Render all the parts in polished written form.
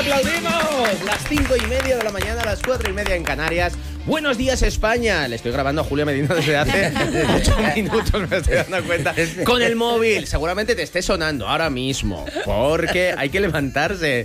aplaudimos! Las 5:30 de la mañana, las 4:30 en Canarias. Buenos días, España. Le estoy grabando a Julia Medina desde hace 8 minutos, me estoy dando cuenta. Con el móvil. Seguramente te esté sonando ahora mismo, porque hay que levantarse.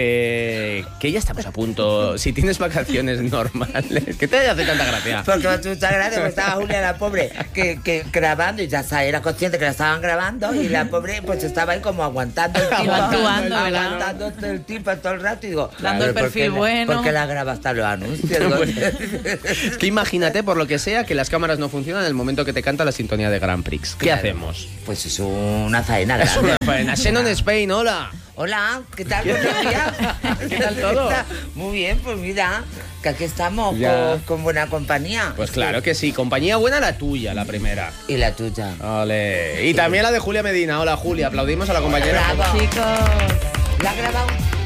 Que ya estamos a punto. Si tienes vacaciones normales, ¿qué te hace tanta gracia? Porque me hace mucha gracia, porque estaba Julia, la pobre, que grabando, y ya era consciente que la estaban grabando, y la pobre pues estaba ahí como aguantando el tiempo, aguantando el tiempo todo el rato, y digo, dando el perfil bueno. ¿Por qué la graba hasta los anuncios? Es que imagínate, por lo que sea, que las cámaras no funcionan en el momento que te canta la sintonía de Grand Prix. ¿Qué hacemos? Pues es una faena grande. Es una faena. Xenon Spain, hola. Hola, ¿qué tal? Buenos días. ¿Qué tal todo? Muy bien, pues mira, que aquí estamos con buena compañía. Pues claro que sí, compañía buena la tuya, la primera. Y la tuya. Ole. Y también la de Julia Medina. Hola, Julia, aplaudimos a la compañera. Bravo. Chicos. ¿La has grabado?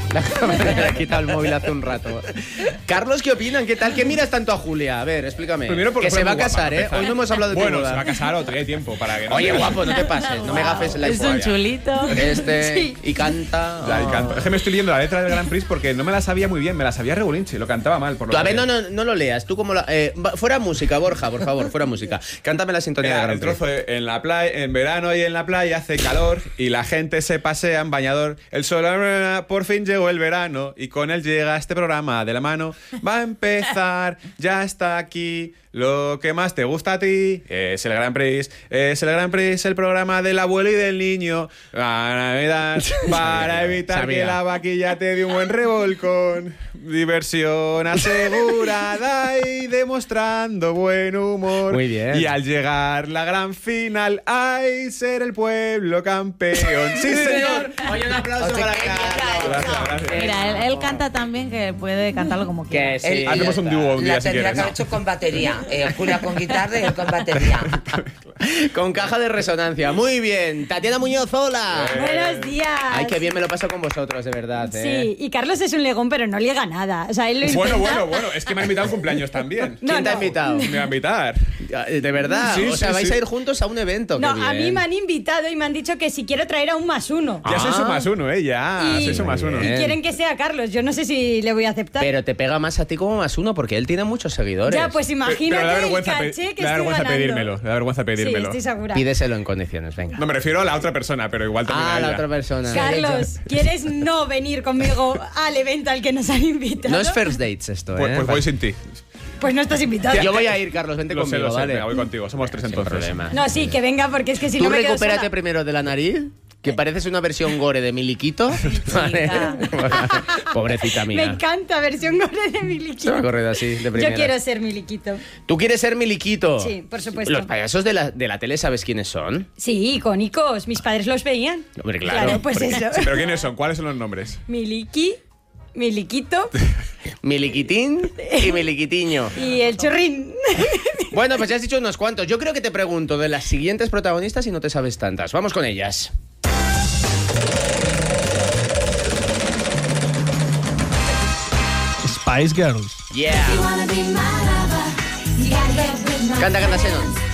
Le ha quitado el móvil hace un rato. Carlos, ¿qué opinan? ¿Qué tal? ¿Qué miras tanto a Julia? A ver, explícame. Primero porque que se va a guapa, casar, ¿eh? Hoy no hemos hablado de tu Bueno, boda. se va a casar o hay tiempo para que no. Oye, guapo, no te pases, no me gafes la Es un historia. chulito. Sí. Y canta. Ya, y canto. Es que me estoy leyendo la letra del Grand Prix porque no me la sabía muy bien, me la sabía regulinche, lo cantaba mal. Por lo Tú, a ver, que- no lo leas. Tú como la... fuera música, Borja, por favor, fuera música. Cántame la sintonía de Mira, Grand el Prix. trozo de, en la playa, en verano y en la playa hace calor y la gente se pasea en bañador. El sol, por fin llegó el verano y con él llega este programa de la mano. Va a empezar, ya está aquí. Lo que más te gusta a ti es el Grand Prix. Es el Grand Prix, el programa del abuelo y del niño. La Navidad, para evitar que la vaquilla te dé un buen revolcón. Diversión asegurada y demostrando buen humor. Muy bien. Y al llegar la gran final, ¡ay, ser el pueblo campeón! ¡Sí, señor! Oye, un aplauso O sea, para que Carlos. Gracias, gracias. Mira, él canta tan bien que puede cantarlo como quiera. Que sí. Hacemos un dúo un día La si tendría quieres. que haber hecho con batería. Julia con guitarra y él con batería. Con caja de resonancia. Muy bien. Tatiana Muñoz, hola. Buenos días. Ay, qué bien me lo paso con vosotros, de verdad. Sí, y Carlos es un legón, pero no liega nada. O sea, él lo intenta. Bueno, es que me han invitado a un cumpleaños también. No, ¿Quién te ha no. invitado? Me va a invitar. ¿De verdad? Sí, o sea, sí, vais sí. a ir juntos a un evento. No, qué a mí bien. me han invitado y me han dicho que si quiero traer a un +1. Ya soy Ah. su más uno, ya. Y- Soy su más uno. Muy Y bien. quieren que sea Carlos. Yo no sé si le voy a aceptar. Pero te pega más a ti como +1 porque él tiene muchos seguidores. Ya, pues Pero imagínate da el vergüenza, caché que da estoy vergüenza ganando. pedírmelo. Da vergüenza Sí, pedírmelo. estoy segura. Pídeselo en condiciones, venga. No, me refiero a la otra persona, pero igual también a La ella. otra persona. Carlos, ¿quieres no venir conmigo al evento al que nos han invitado? No es first dates esto, Pues, ¿eh? pues voy sin ti. Pues no estás invitado. Yo voy a ir, Carlos, vente Lo sé, conmigo, lo sé. ¿vale? Venga, voy contigo. Somos tres Sin entonces. problema. No, sí, que venga, porque es que si Tú no me quedo recupérate sola. primero de la nariz, que pareces una versión gore de Miliquito. ¿Vale? Pobrecita Me mía. encanta, versión gore de Se me ha Miliquito. corrido así, de primera. Yo quiero ser Miliquito. ¿Tú quieres ser Miliquito? Sí, por supuesto. ¿Los payasos de la tele sabes quiénes son? Sí, icónicos. Mis padres los veían. Hombre, claro. pues porque- eso. ¿Pero quiénes son? ¿Cuáles son los nombres? Miliquito Miliquitín y Miliquitiño. y el churrín. Bueno, pues ya has dicho unos cuantos. Yo creo que te pregunto de las siguientes protagonistas y no te sabes tantas. Vamos con ellas. Spice Girls. Yeah. Canta, Xenon.